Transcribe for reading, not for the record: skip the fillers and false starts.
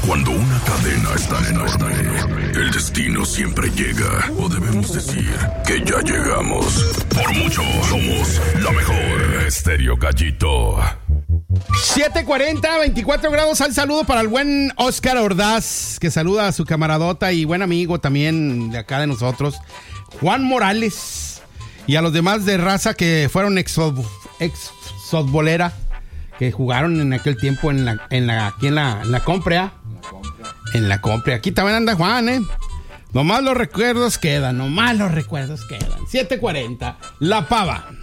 Cuando una cadena es tan enorme, el destino siempre llega. O debemos decir que ya llegamos. Por mucho, somos la mejor. Estéreo Gallito. 7:40, 24 grados. Al saludo para el buen Oscar Ordaz, que saluda a su camaradota y buen amigo también de acá de nosotros, Juan Morales, y a los demás de raza que fueron ex softbolera, que jugaron en aquel tiempo en la Comprea. En la Comprea. Aquí también anda Juan, Nomás los recuerdos quedan. 7:40. La Pava.